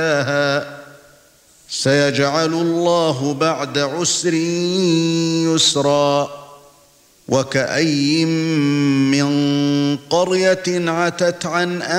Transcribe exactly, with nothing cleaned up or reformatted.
سيجعل الله بعد عسر يسرا وكأي من قرية عتت عن